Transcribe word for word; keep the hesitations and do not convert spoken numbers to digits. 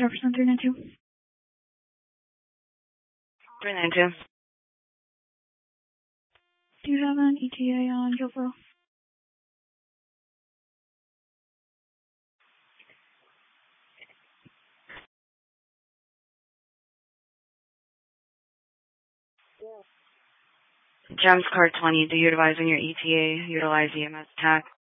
Jefferson three nine two. three nine two. Do you have an E T A on Hillsborough? Gems Car twenty, do you advise on your E T A, utilize E M S T A C?